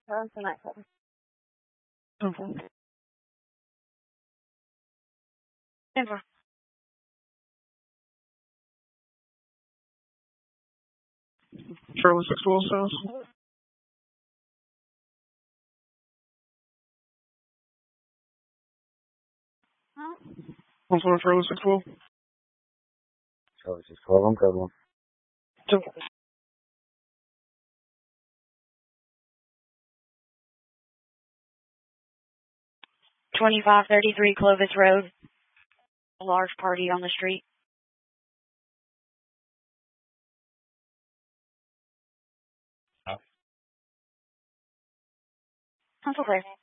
That's a nightclub. Okay. Denver. Charlie 612 South. Huh? 1 Charlie 612. Charlie 612, I'm covering. 2533 Clovis Road. A large party on the street. That's okay.